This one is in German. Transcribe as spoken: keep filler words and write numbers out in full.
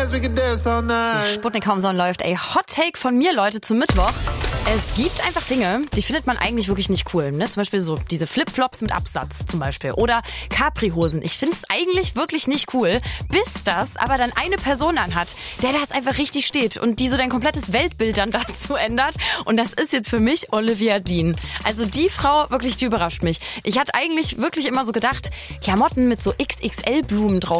Sputnik Homezone läuft. Ey, Hot Take von mir, Leute, zum Mittwoch. Es gibt einfach Dinge, die findet man eigentlich wirklich nicht cool. Ne? Zum Beispiel so diese Flipflops mit Absatz zum Beispiel. Oder Capri-Hosen. Ich finde es eigentlich wirklich nicht cool, bis das aber dann eine Person anhat, der das einfach richtig steht und die so dein komplettes Weltbild dann dazu ändert. Und das ist jetzt für mich Olivia Dean. Also die Frau, wirklich, die überrascht mich. Ich hatte eigentlich wirklich immer so gedacht, Klamotten mit so X X L-Blumen drauf